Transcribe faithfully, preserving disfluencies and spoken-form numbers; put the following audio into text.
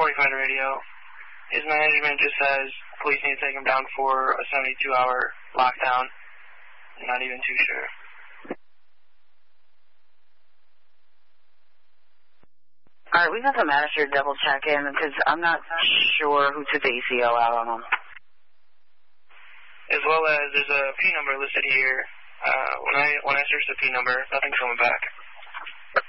forty-five to radio. His management just says police need to take him down for a seventy-two hour lockdown. I'm not even too sure. All right, we got the manager double check in because I'm not sure who took the A C L out on him. As well as there's a P number listed here. Uh, when I when I search the P number, nothing's coming back.